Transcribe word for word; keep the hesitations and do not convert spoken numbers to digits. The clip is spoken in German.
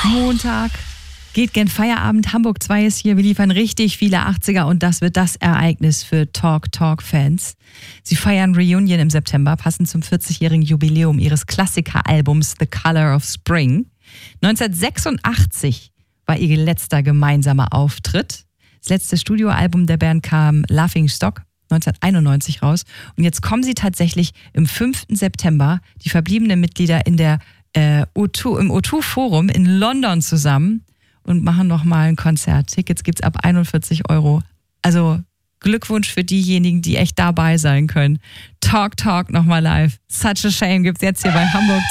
Montag. Geht gen Feierabend. Hamburg zwei ist hier. Wir liefern richtig viele achtziger und das wird das Ereignis für Talk Talk Fans. Sie feiern Reunion im September, passend zum vierzigjährigen Jubiläum ihres Klassikeralbums The Color of Spring. neunzehnhundertsechsundachtzig war ihr letzter gemeinsamer Auftritt. Das letzte Studioalbum der Band kam Laughing Stock neunzehnhunderteinundneunzig raus. Und jetzt kommen sie tatsächlich im fünften September, die verbliebenen Mitglieder in der äh, O zwei, im O zwei Forum in London zusammen und machen nochmal ein Konzert. Tickets gibt's ab einundvierzig Euro. Also Glückwunsch für diejenigen, die echt dabei sein können. Talk Talk nochmal live. Such a Shame gibt's jetzt hier bei Hamburg